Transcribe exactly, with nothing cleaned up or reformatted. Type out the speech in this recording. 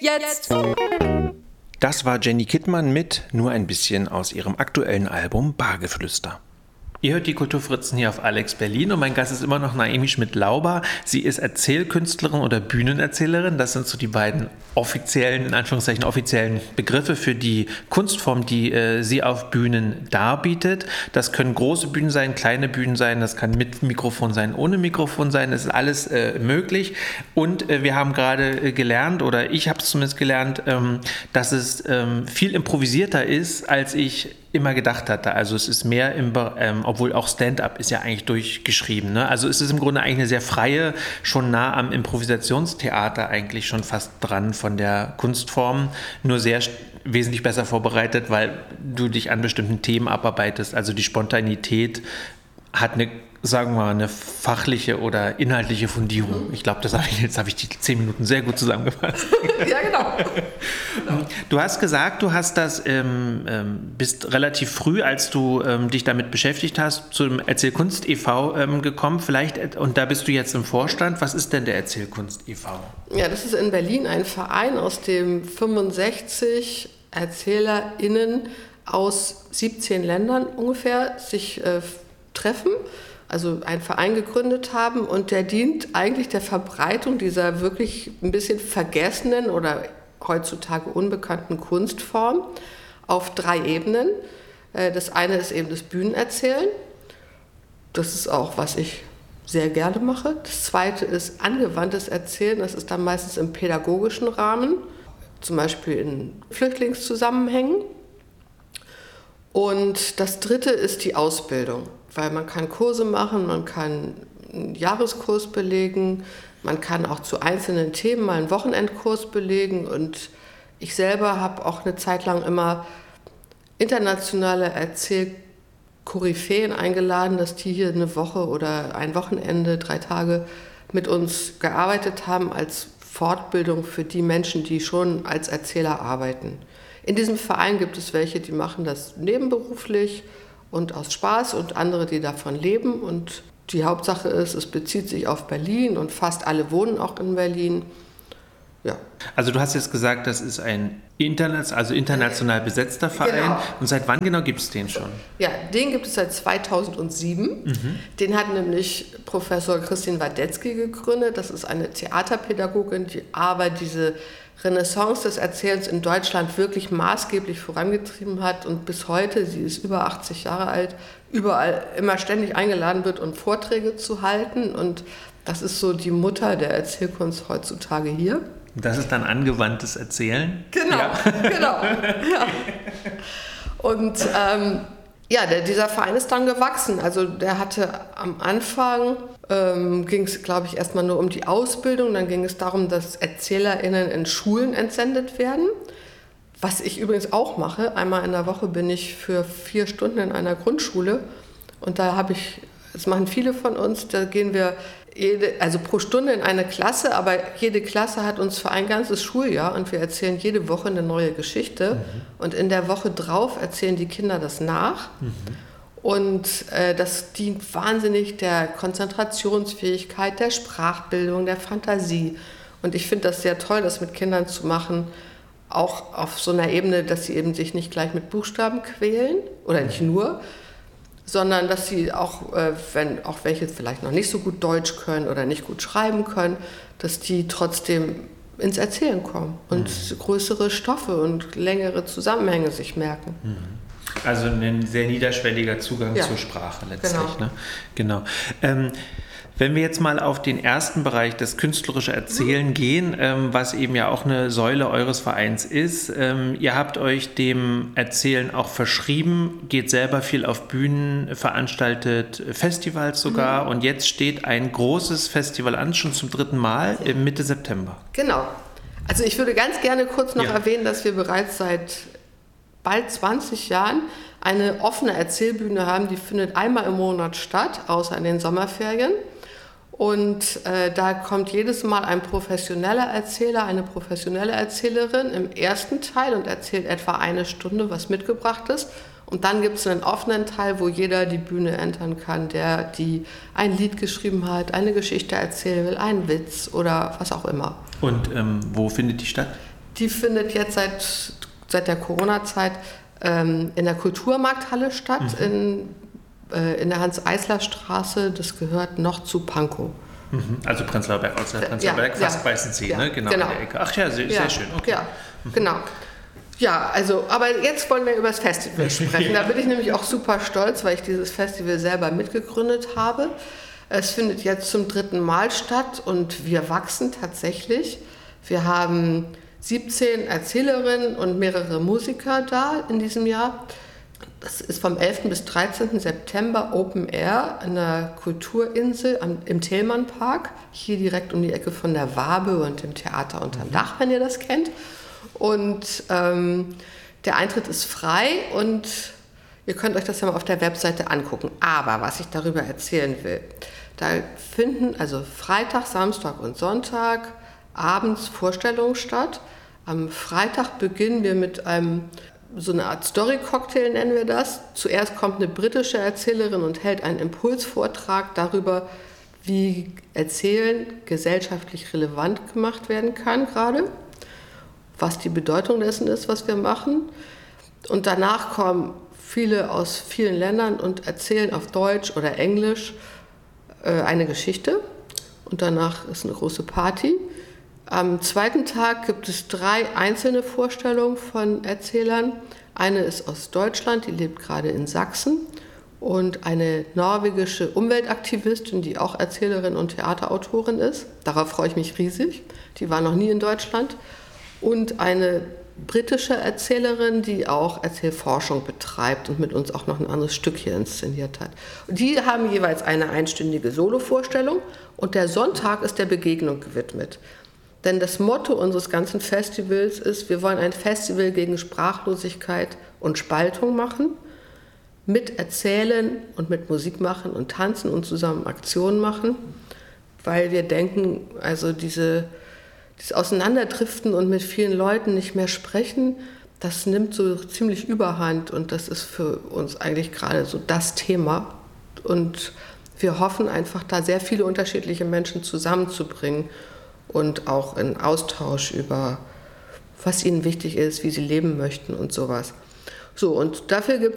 jetzt! Das war Jenny Kittmann mit Nur ein bisschen aus ihrem aktuellen Album Bargeflüster. Ihr hört die Kulturfritzen hier auf Alex Berlin und mein Gast ist immer noch Naemi Schmidt-Lauber. Sie ist Erzählkünstlerin oder Bühnenerzählerin. Das sind so die beiden offiziellen, in Anführungszeichen offiziellen Begriffe für die Kunstform, die äh, sie auf Bühnen darbietet. Das können große Bühnen sein, kleine Bühnen sein, das kann mit Mikrofon sein, ohne Mikrofon sein, das ist alles äh, möglich. Und äh, wir haben gerade äh, gelernt, oder ich habe es zumindest gelernt, ähm, dass es ähm, viel improvisierter ist, als ich immer gedacht hatte. Also es ist mehr, im, ähm, obwohl auch Stand-up ist ja eigentlich durchgeschrieben. Ne? Also es ist im Grunde eigentlich eine sehr freie, schon nah am Improvisationstheater eigentlich schon fast dran von der Kunstform, nur sehr wesentlich besser vorbereitet, weil du dich an bestimmten Themen abarbeitest. Also die Spontanität hat eine, sagen wir mal, eine fachliche oder inhaltliche Fundierung. Ich glaube, das habe ich, jetzt habe ich die zehn Minuten sehr gut zusammengefasst. Ja, genau. Du hast gesagt, du hast das, ähm, bist relativ früh, als du ähm, dich damit beschäftigt hast, zum Erzählkunst e V ähm, gekommen. Vielleicht, und da bist du jetzt im Vorstand. Was ist denn der Erzählkunst e V? Ja, das ist in Berlin ein Verein, aus dem fünfundsechzig ErzählerInnen aus siebzehn Ländern ungefähr sich äh, treffen, also einen Verein gegründet haben, und der dient eigentlich der Verbreitung dieser wirklich ein bisschen vergessenen oder heutzutage unbekannten Kunstform auf drei Ebenen. Das eine ist eben das Bühnenerzählen. Das ist auch, was ich sehr gerne mache. Das zweite ist angewandtes Erzählen. Das ist dann meistens im pädagogischen Rahmen, zum Beispiel in Flüchtlingszusammenhängen. Und das dritte ist die Ausbildung, weil man kann Kurse machen, man kann einen Jahreskurs belegen, man kann auch zu einzelnen Themen mal einen Wochenendkurs belegen, und ich selber habe auch eine Zeit lang immer internationale Erzählkoryphäen eingeladen, dass die hier eine Woche oder ein Wochenende, drei Tage mit uns gearbeitet haben als Fortbildung für die Menschen, die schon als Erzähler arbeiten. In diesem Verein gibt es welche, die machen das nebenberuflich und aus Spaß, und andere, die davon leben. Und die Hauptsache ist, es bezieht sich auf Berlin, und fast alle wohnen auch in Berlin. Ja. Also du hast jetzt gesagt, das ist ein Internet, also international besetzter Verein. Genau. Und seit wann genau gibt es den schon? Ja, den gibt es seit zweitausendsieben. Mhm. Den hat nämlich Professor Christine Wadetzky gegründet. Das ist eine Theaterpädagogin, die aber diese Renaissance des Erzählens in Deutschland wirklich maßgeblich vorangetrieben hat, und bis heute, sie ist über achtzig Jahre alt, überall immer ständig eingeladen wird, um Vorträge zu halten, und das ist so die Mutter der Erzählkunst heutzutage hier. Das ist dann angewandtes Erzählen? Genau, ja. genau. Ja. Und ähm, ja, der, dieser Verein ist dann gewachsen. Also der hatte am Anfang, ähm, ging es, glaube ich, erstmal nur um die Ausbildung. Dann ging es darum, dass ErzählerInnen in Schulen entsendet werden. Was ich übrigens auch mache. Einmal in der Woche bin ich für vier Stunden in einer Grundschule. Und da habe ich, das machen viele von uns, da gehen wir jede, also pro Stunde in eine Klasse, aber jede Klasse hat uns für ein ganzes Schuljahr, und wir erzählen jede Woche eine neue Geschichte. Mhm. Und in der Woche drauf erzählen die Kinder das nach. Mhm. Und äh, das dient wahnsinnig der Konzentrationsfähigkeit, der Sprachbildung, der Fantasie. Und ich finde das sehr toll, das mit Kindern zu machen, auch auf so einer Ebene, dass sie eben sich nicht gleich mit Buchstaben quälen, oder nicht nur, sondern dass sie auch, äh, wenn auch welche vielleicht noch nicht so gut Deutsch können oder nicht gut schreiben können, dass die trotzdem ins Erzählen kommen und mhm. größere Stoffe und längere Zusammenhänge sich merken. Mhm. Also ein sehr niederschwelliger Zugang ja. zur Sprache letztlich. Genau. Ne? Genau. Ähm, Wenn wir jetzt mal auf den ersten Bereich, das künstlerische Erzählen, mhm. gehen, ähm, was eben ja auch eine Säule eures Vereins ist. Ähm, ihr habt euch dem Erzählen auch verschrieben, geht selber viel auf Bühnen, veranstaltet Festivals sogar. Mhm. Und jetzt steht ein großes Festival an, schon zum dritten Mal, ja. Mitte September. Genau. Also ich würde ganz gerne kurz noch ja. erwähnen, dass wir bereits seit bald zwanzig Jahren eine offene Erzählbühne haben, die findet einmal im Monat statt, außer in den Sommerferien. Und äh, da kommt jedes Mal ein professioneller Erzähler, eine professionelle Erzählerin im ersten Teil und erzählt etwa eine Stunde, was mitgebracht ist. Und dann gibt es einen offenen Teil, wo jeder die Bühne entern kann, der die ein Lied geschrieben hat, eine Geschichte erzählen will, einen Witz oder was auch immer. Und ähm, wo findet die statt? die findet jetzt seit, seit der Corona-Zeit ähm, in der Kulturmarkthalle statt, mhm. in, äh, in der Hans-Eisler-Straße. Das gehört noch zu Pankow. Mhm. Also Prenzlauer Berg, aus der Prenzlauer Berg, ja, fast ja. Weißensee, Ja, ne? Genau, genau. in der Ecke. Ach ja, sehr, ja. sehr schön. Okay. Ja, mhm. genau. Ja, also, aber jetzt wollen wir über das Festival sprechen. Da bin ich nämlich auch super stolz, weil ich dieses Festival selber mitgegründet habe. Es findet jetzt zum dritten Mal statt und wir wachsen tatsächlich. Wir haben siebzehn Erzählerinnen und mehrere Musiker da in diesem Jahr. Das ist vom elften bis dreizehnten September Open Air an der Kulturinsel am, im Thälmannpark, hier direkt um die Ecke von der Wabe und dem Theater unterm Dach, wenn ihr das kennt. Und ähm, der Eintritt ist frei und ihr könnt euch das ja mal auf der Webseite angucken. Aber was ich darüber erzählen will, da finden also Freitag, Samstag und Sonntag abends Vorstellungen statt. Am Freitag beginnen wir mit einem, so eine Art Story-Cocktail nennen wir das. Zuerst kommt eine britische Erzählerin und hält einen Impulsvortrag darüber, wie Erzählen gesellschaftlich relevant gemacht werden kann gerade, was die Bedeutung dessen ist, was wir machen. Und danach kommen viele aus vielen Ländern und erzählen auf Deutsch oder Englisch äh, eine Geschichte. Und danach ist eine große Party. Am zweiten Tag gibt es drei einzelne Vorstellungen von Erzählern. Eine ist aus Deutschland, die lebt gerade in Sachsen. Und eine norwegische Umweltaktivistin, die auch Erzählerin und Theaterautorin ist. Darauf freue ich mich riesig. Die war noch nie in Deutschland. Und eine britische Erzählerin, die auch Erzählforschung betreibt und mit uns auch noch ein anderes Stück hier inszeniert hat. Und die haben jeweils eine einstündige Solovorstellung und der Sonntag ist der Begegnung gewidmet. Denn das Motto unseres ganzen Festivals ist, wir wollen ein Festival gegen Sprachlosigkeit und Spaltung machen, mit Erzählen und mit Musik machen und tanzen und zusammen Aktionen machen, weil wir denken, also diese Das Auseinanderdriften und mit vielen Leuten nicht mehr sprechen, das nimmt so ziemlich Überhand und das ist für uns eigentlich gerade so das Thema. Und wir hoffen einfach, da sehr viele unterschiedliche Menschen zusammenzubringen und auch in Austausch über, was ihnen wichtig ist, wie sie leben möchten und sowas. So, und dafür gibt